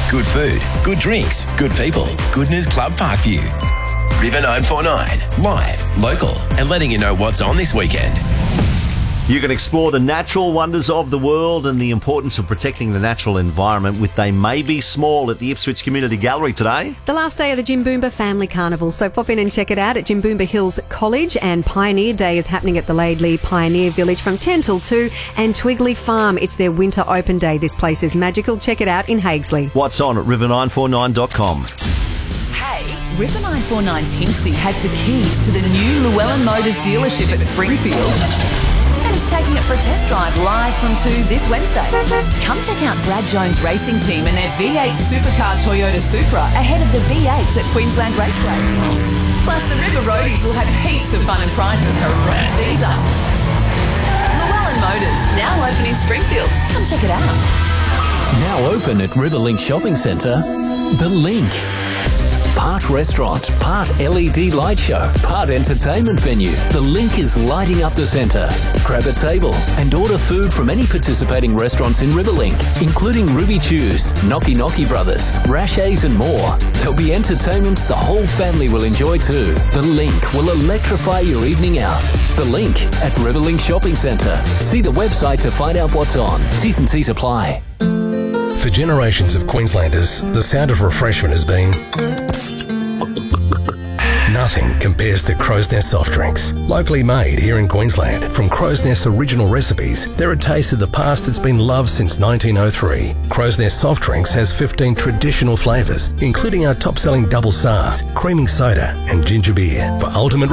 Good food, good drinks, good people. Goodness Club Parkview. River 949. Live, local, and letting you know what's on this weekend. You can explore the natural wonders of the world and the importance of protecting the natural environment with They May Be Small at the Ipswich Community Gallery today. The last day of the Jimboomba Family Carnival, so pop in and check it out at Jimboomba Hills College, and Pioneer Day is happening at the Laidley Pioneer Village from 10 till 2, and Twigley Farm, it's their winter open day. This place is magical. Check it out in Haigsley. What's on at river949.com. Hey, River 949's Hinksey has the keys to the new Llewellyn Motors dealership at Springfield. And is taking it for a test drive live from 2 this Wednesday. Come check out Brad Jones' racing team and their V8 supercar Toyota Supra ahead of the V8s at Queensland Raceway. Plus, the River Roadies will have heaps of fun and prizes to wrap these up. Llewellyn Motors, now open in Springfield. Come check it out. Now open at Riverlink Shopping Centre, The Link. Part restaurant, part LED light show, part entertainment venue. The Link is lighting up the centre. Grab a table and order food from any participating restaurants in Riverlink, including Ruby Chews, Knocky Knocky Brothers, Rashay's and more. There'll be entertainment the whole family will enjoy too. The Link will electrify your evening out. The Link at Riverlink Shopping Centre. See the website to find out what's on. T's and C's apply. For generations of Queenslanders, the sound of refreshment has been... Nothing compares to Crow's Nest soft drinks. Locally made here in Queensland. From Crow's Nest's original recipes, they're a taste of the past that's been loved since 1903. Crow's Nest soft drinks has 15 traditional flavours, including our top-selling double SARS, creaming soda and ginger beer. For ultimate